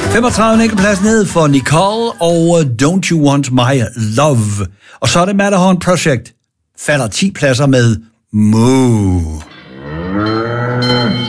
35 plads ned for Nicole og Don't You Want My Love. Og så er det Matterhorn Project. Falder 10 pladser med Moo.